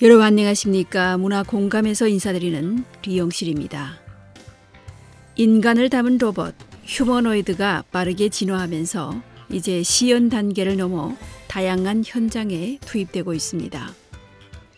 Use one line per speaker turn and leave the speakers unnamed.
여러분 안녕하십니까? 문화 공감에서 인사드리는 리영실입니다. 인간을 담은 로봇 휴머노이드가 빠르게 진화하면서 이제 시연 단계를 넘어 다양한 현장에 투입되고 있습니다.